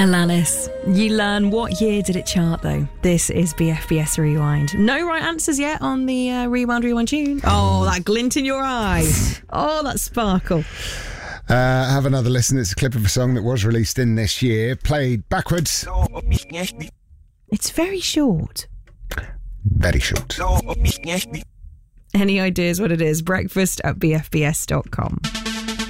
Alanis. You learn what year did it chart, though. This is BFBS Rewind. No right answers yet on the Rewind tune. Oh, that glint in your eye. Oh, that sparkle. Have another listen. It's a clip of a song that was released in this year, played backwards. It's very short. Very short. Any ideas what it is? Breakfast at bfbs.com.